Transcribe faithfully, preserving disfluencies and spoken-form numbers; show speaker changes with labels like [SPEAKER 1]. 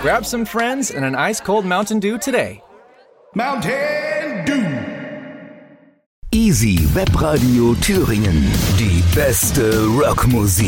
[SPEAKER 1] Grab some friends and an ice-cold Mountain Dew today.
[SPEAKER 2] Mountain Dew.
[SPEAKER 3] Easy Webradio Thüringen. Die beste Rockmusik.